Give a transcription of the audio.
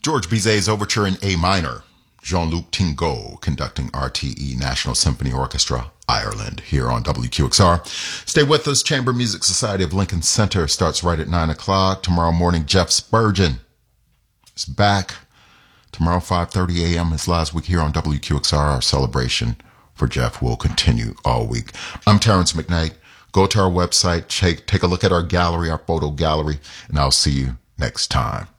George Bizet's Overture in A minor. Jean-Luc Tingot conducting RTE National Symphony Orchestra, Ireland, here on WQXR. Stay with us. Chamber Music Society of Lincoln Center starts right at 9 o'clock. Tomorrow morning, Jeff Spurgeon is back. Tomorrow, 5:30 a.m. is last week here on WQXR. Our celebration for Jeff will continue all week. I'm Terrence McKnight. Go to our website, take a look at our gallery, our photo gallery, and I'll see you next time.